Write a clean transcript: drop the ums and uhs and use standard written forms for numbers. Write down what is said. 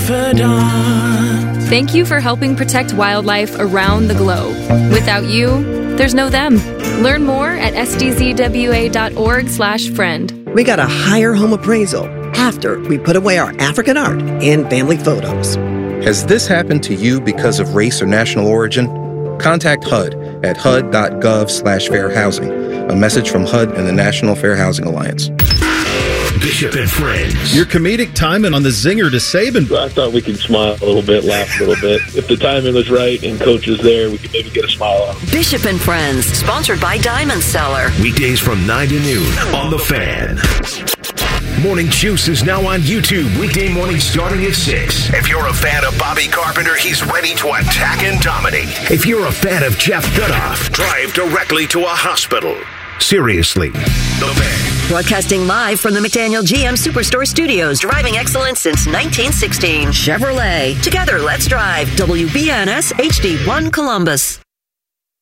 confidant. Thank you for helping protect wildlife around the globe. Without you, there's no them. Learn more at sdzwa.org/friend. We got a higher home appraisal after we put away our African art and family photos. Has this happened to you because of race or national origin? Contact HUD at hud.gov/fair housing. A message from HUD and the National Fair Housing Alliance. Bishop and Friends. Your comedic timing on the zinger to Saban. I thought we could smile a little bit, laugh a little bit. If the timing was right and coach was there, we could maybe get a smile on. Bishop and Friends, sponsored by Diamond Cellar. Weekdays from 9 to noon on The Fan. Morning Juice is now on YouTube, weekday morning starting at 6. If you're a fan of Bobby Carpenter, he's ready to attack and dominate. If you're a fan of Jeff Goodoff, drive directly to a hospital. Seriously, The Fan. Broadcasting live from the McDaniel GM Superstore Studios, driving excellence since 1916. Chevrolet. Together, let's drive. WBNS HD1 Columbus.